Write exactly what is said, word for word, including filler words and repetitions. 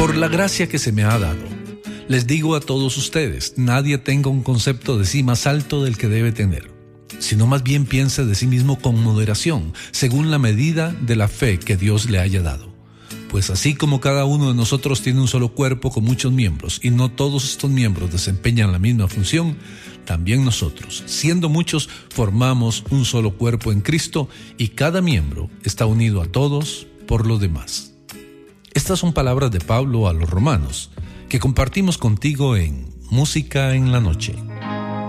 Por la gracia que se me ha dado, les digo a todos ustedes, nadie tenga un concepto de sí más alto del que debe tener, sino más bien piense de sí mismo con moderación, según la medida de la fe que Dios le haya dado. Pues así como cada uno de nosotros tiene un solo cuerpo con muchos miembros, y no todos estos miembros desempeñan la misma función, también nosotros, siendo muchos, formamos un solo cuerpo en Cristo, y cada miembro está unido a todos por los demás. Estas son palabras de Pablo a los romanos, que compartimos contigo en Música en la Noche.